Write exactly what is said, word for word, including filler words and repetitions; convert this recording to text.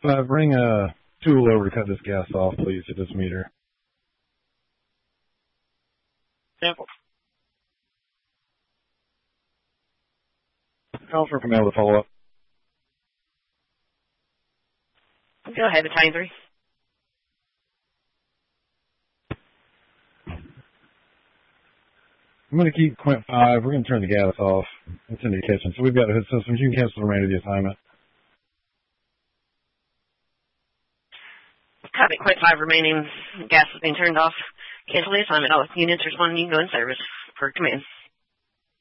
five, bring a tool over to cut this gas off, please, at this meter. Sample. Call for command to follow up. Go ahead, Battalion three. I'm going to keep Quint five. We're going to turn the gas off. It's in the kitchen. So we've got hood systems. You can cancel the remainder of the assignment. Copy, Quint five remaining. Gas is being turned off. Cancel the assignment. All units responding. You can go in service for command.